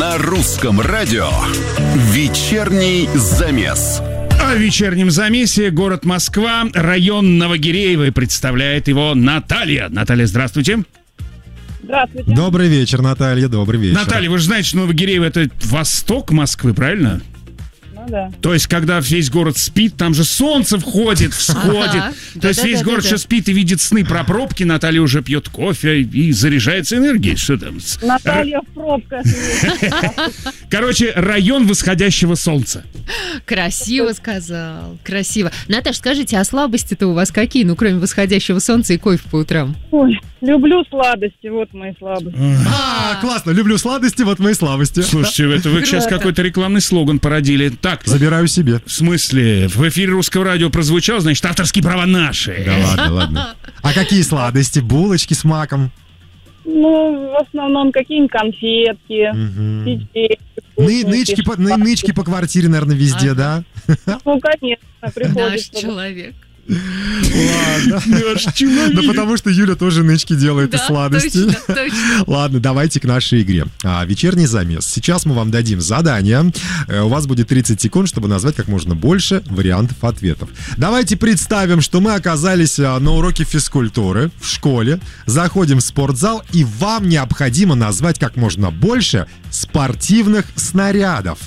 На русском радио вечерний замес. О вечернем замесе. Город Москва, район Новогиреево. Представляет его Наталья. Наталья, здравствуйте. Здравствуйте. Добрый вечер, Наталья, добрый вечер. Наталья, вы же знаете, что Новогиреево — это восток Москвы, правильно? Ну да. То есть, когда весь город спит, там же солнце входит, всходит. То есть, весь город еще спит и видит сны про пробки. Наталья уже пьет кофе и заряжается энергией. Что там? Наталья в пробках. Короче, район восходящего солнца. Красиво сказал, красиво. Наташ, скажите, а слабости-то у вас какие? Ну, кроме восходящего солнца и кофе по утрам. Ой, люблю сладости, вот мои слабости. Классно, люблю сладости, вот мои слабости. Слушайте, это вы сейчас какой-то рекламный слоган породили. Так, забираю себе. В смысле? В эфире Русского радио прозвучал, значит, авторские права наши. Да ладно. А какие сладости? Булочки с маком? Ну, в основном какие-нибудь конфетки, печенье. Нычки по квартире, наверное, везде, да? Ну, конечно, приходится. Наш человек. Ладно. Да потому что Юля тоже нычки делает из сладостей. Точно. Ладно, давайте к нашей игре. Вечерний замес. Сейчас мы вам дадим задание. У вас будет 30 секунд, чтобы назвать как можно больше вариантов ответов. Давайте представим, что мы оказались на уроке физкультуры в школе, заходим в спортзал, и вам необходимо назвать как можно больше спортивных снарядов.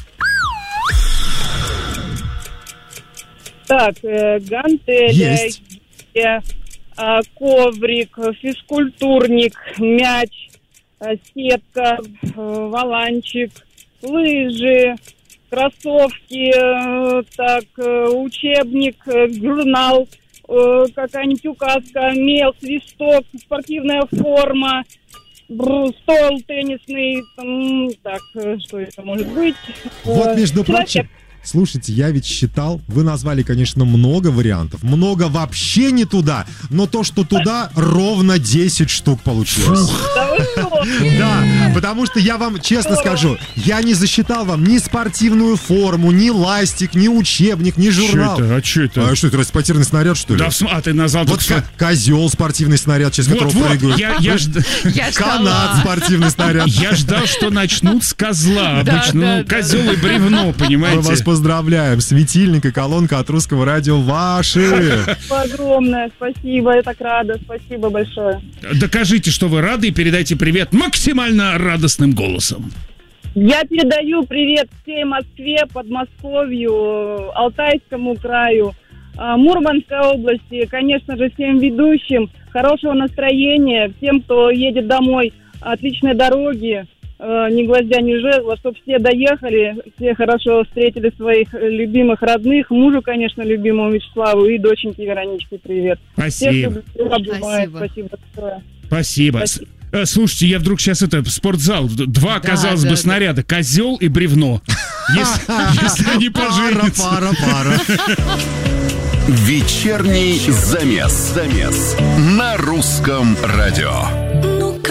Так, гантели, коврик, физкультурник, мяч, сетка, валанчик, лыжи, кроссовки, так, учебник, журнал, какая-нибудь указка, мел, свисток, спортивная форма, стол теннисный, так, что это может быть? Вот, между прочим, слушайте, я ведь считал, вы назвали, конечно, много вариантов, много вообще не туда, но то, что туда, ровно 10 штук получилось. Да, потому что я вам честно скажу, я не засчитал вам ни спортивную форму, ни ластик, ни учебник, ни журнал. Что это? А что это, спортивный снаряд, что ли? Да, ты назвал... Вот козел спортивный снаряд, через которого прыгают. Канат спортивный снаряд. Я ждал, что начнут с козла. Обычно, козел и бревно, понимаете? Мы вас поздравляем. Светильник и колонка от Русского радио ваши. Огромное спасибо, я так рада. Спасибо большое. Докажите, что вы рады, и передайте привет максимально радостным голосом. Я передаю привет всей Москве, Подмосковью, Алтайскому краю, Мурманской области, конечно же, всем ведущим. Хорошего настроения, всем, кто едет домой, отличной дороги. Ни гвоздя, ни жезла, чтобы все доехали, все хорошо встретили своих любимых родных, мужу, конечно, любимому Вячеславу и доченьке Вероничке привет. Спасибо. Спасибо большое. Спасибо. Слушайте, я вдруг сейчас спортзал, два, казалось бы, снаряда, козел и бревно. Если они поженятся. Пара. Вечерний замес на русском радио.